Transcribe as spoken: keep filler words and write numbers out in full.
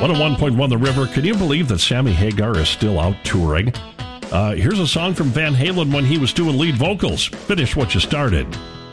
one oh one point one The River. Can you believe that Sammy Hagar is still out touring? Uh, here's a song from Van Halen when he was doing lead vocals. Finish What You Started.